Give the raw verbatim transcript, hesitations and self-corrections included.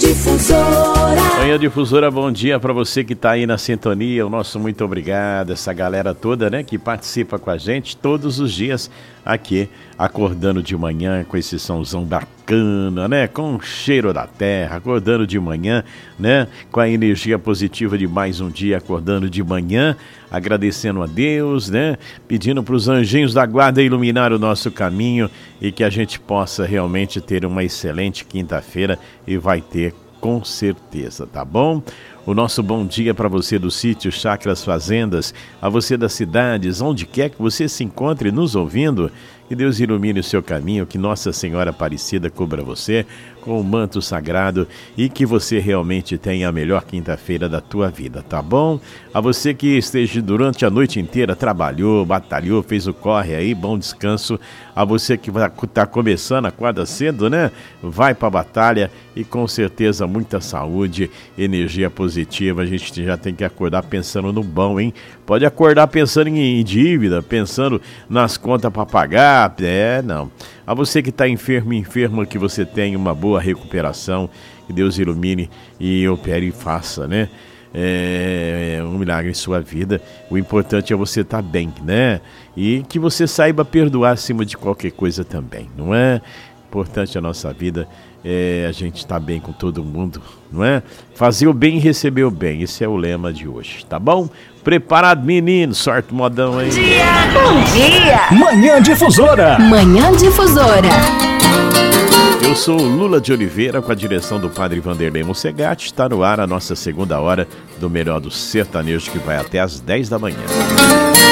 Difusora. Manhã Difusora, bom dia para você que está aí na sintonia. O nosso muito obrigado, essa galera toda, né, que participa com a gente todos os dias aqui, acordando de manhã com esse somzão bacana, né, com o cheiro da terra, acordando de manhã, né, com a energia positiva de mais um dia, acordando de manhã, agradecendo a Deus, né, pedindo para os anjinhos da guarda iluminar o nosso caminho e que a gente possa realmente ter uma excelente quinta-feira, e vai ter com certeza, tá bom? O nosso bom dia para você do sítio, chácaras, fazendas, a você das cidades, onde quer que você se encontre nos ouvindo, que Deus ilumine o seu caminho, que Nossa Senhora Aparecida cubra você com o manto sagrado e que você realmente tenha a melhor quinta-feira da tua vida, tá bom? A você que esteja durante a noite inteira, trabalhou, batalhou, fez o corre aí, bom descanso. A você que vai tá começando, acorda cedo, né? Vai pra batalha e com certeza muita saúde, energia positiva. A gente já tem que acordar pensando no bom, hein? Pode acordar pensando em dívida, pensando nas contas para pagar. É, não. A você que está enfermo e enferma, que você tenha uma boa recuperação, que Deus ilumine e opere e faça, né? É, um milagre em sua vida. O importante é você estar bem, né? E que você saiba perdoar acima de qualquer coisa também, não é? Importante a nossa vida é a gente estar bem com todo mundo, não é? Fazer o bem e receber o bem, esse é o lema de hoje, tá bom? Preparado, menino, sorte modão aí. Bom dia! Bom dia! Manhã Difusora. Manhã Difusora. Eu sou o Lula de Oliveira, com a direção do Padre Vanderlei Mocegatti. Está no ar a nossa segunda hora do melhor do sertanejo, que vai até às dez da manhã.